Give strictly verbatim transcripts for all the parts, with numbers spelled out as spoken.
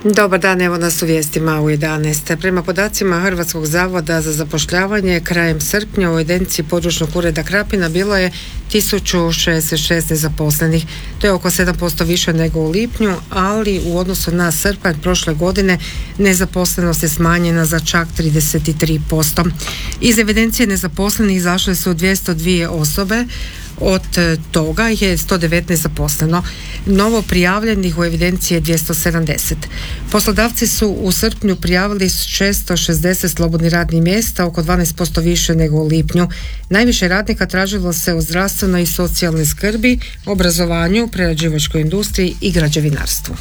Dobar dan, evo nas u vijestima u jedanaest. Prema podacima Hrvatskog zavoda za zapošljavanje, krajem srpnja u evidenciji područnog ureda Krapina bilo je tisuću šezdeset šest nezaposlenih. To je oko sedam posto više nego u lipnju, ali u odnosu na srpanj prošle godine nezaposlenost je smanjena za čak trideset tri posto. Iz evidencije nezaposlenih izašle su dvjesto dvije osobe, od toga je sto devetnaest zaposleno. Novo prijavljenih u evidenciji je dvjesto sedamdeset. Poslodavci su u srpnju prijavili šesto šezdeset slobodnih radnih mjesta, oko dvanaest posto više nego u lipnju. Najviše radnika tražilo se u zdravstvenoj i socijalnoj skrbi, obrazovanju, prerađivačkoj industriji i građevinarstvu.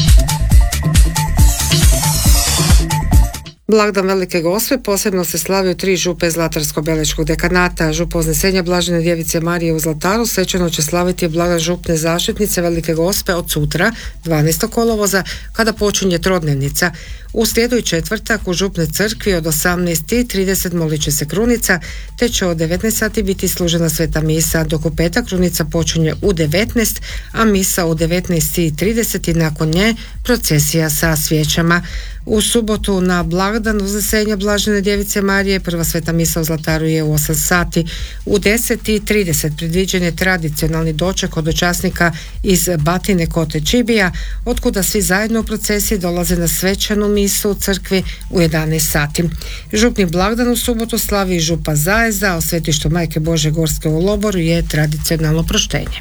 Blagdan Velike Gospe posebno se slavi u tri župe Zlatarsko-Belečkog dekanata. Žup Voznesenja Blažene Djevice Marije u Zlataru svečano će slaviti blagdan župne zaštitnice Velike Gospe od sutra, dvanaestog kolovoza, kada počinje trodnevnica. U srijedu i četvrtak u župnoj crkvi od osamnaest i trideset molit će se krunica, te će od devetnaest sati biti služena sveta misa, dok u petak krunica počinje u devetnaest, a misa u devetnaest i trideset i nakon nje procesija sa svijećama. U subotu na blagdan Voznesenja Blažene Djevice Marije prva sveta misa u Zlataru je u osam sati. U deset i trideset predviđen je tradicionalni doček od dočasnika iz Batine Kote Čibija, otkuda svi zajedno u procesiji dolaze na svečanu misu u crkvi u jedanaest sati. Župni blagdan u subotu slavi župa Zajezda, a u svetištu Majke Bože Gorske u Loboru je tradicionalno proštenje.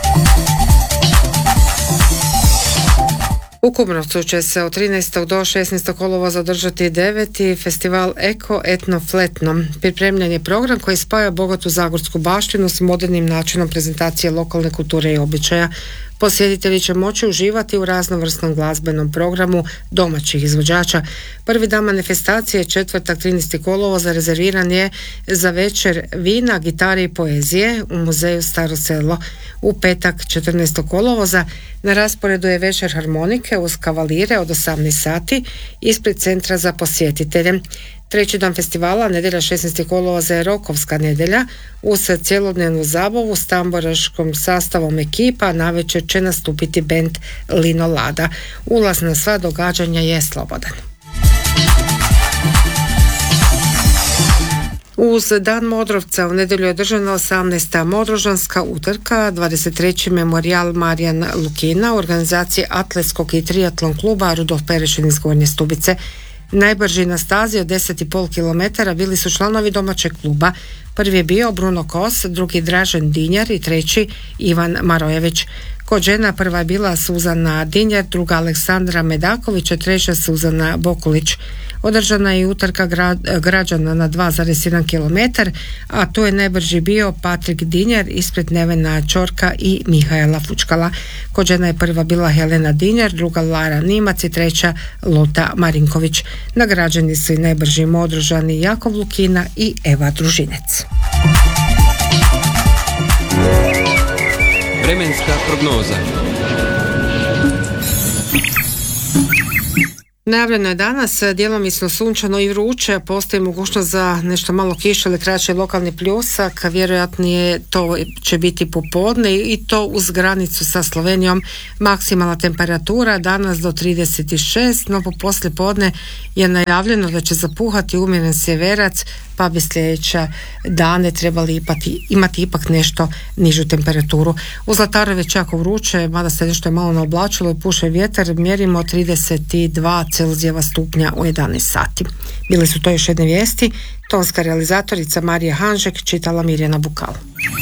U Kumrovcu će se od trinaestog do šesnaestog kolovoza održati deveti festival Eko Etno Fletno. Pripremljen je program koji spaja bogatu zagorsku baštinu s modernim načinom prezentacije lokalne kulture i običaja. Posjetitelji će moći uživati u raznovrsnom glazbenom programu domaćih izvođača. Prvi dan manifestacije, četvrtak trinaestog kolovoza, rezerviran je za večer vina, gitare i poezije u muzeju Staro selo. U petak četrnaestog kolovoza na rasporedu je večer harmonike uz kavalire od osamnaest sati ispred centra za posjetitelje. Treći dan festivala, nedjelja šesnaestog kolovoza, je rokovska nedjelja uz cjelodnevnu zabavu s tamburaškom sastavom ekipa. Navečer će nastupiti bend Lino Lada. Ulaz na sva događanja je slobodan. Uz Dan Modrovca u nedjelju je održana osamnaesta Modrožanska utrka, dvadeset treći Memorijal Marijan Lukina u organizaciji atletskog i triatlon kluba Rudolf Perešin iz Gornje Stubice. Najbrži na stazi od deset i pol kilometara bili su članovi domaćeg kluba. Prvi je bio Bruno Kos, drugi Dražen Dinjar i treći Ivan Marojević. Kod žena prva je bila Suzana Dinjar, druga Aleksandra Medaković, a treća Suzana Bokulić. Održana je i utrka gra- građana na dva zarez jedan kilometar, a tu je najbrži bio Patrik Dinjar ispred Nevena Čorka i Mihaela Fučkala. Kod žena je prva bila Helena Dinjar, druga Lara Nimac i treća Lota Marinković. Nagrađeni su i najbrži Modrožani Jakov Lukina i Eva Družinec. Vremenska prognoza. Najavljeno je danas djelomično sunčano i vruće, postoji mogućnost za nešto malo kiše ili kraći lokalni pljusak, vjerojatnije to će biti popodne i to uz granicu sa Slovenijom. Maksimalna temperatura danas do trideset šest, no po poslijepodne je najavljeno da će zapuhati umjeren sjeverac, pa bi sljedeća dane trebali imati, imati ipak nešto nižu temperaturu. U Zlataru je čak vruće, mada se nešto je malo naoblačilo i puše vjetar, mjerimo trideset dva Celzijeva stupnja u jedanaest sati. Bile su to još jedne vijesti. Tonska realizatorica Marija Hanžek, čitala Mirjana Bukal.